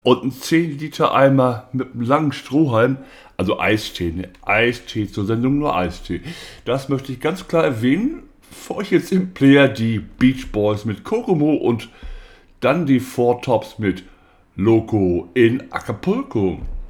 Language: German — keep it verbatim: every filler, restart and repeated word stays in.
und ein zehn Liter Eimer mit einem langen Strohhalm, also Eistee, ne? Eistee zur Sendung, nur Eistee. Das möchte ich ganz klar erwähnen. Für euch jetzt im Player die Beach Boys mit Kokomo und dann die Four Tops mit Loco in Acapulco.